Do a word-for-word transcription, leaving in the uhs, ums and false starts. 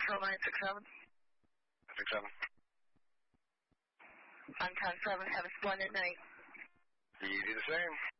Control nine six seven. six seven. I'm ten seven. Have a splendid night. You do the same.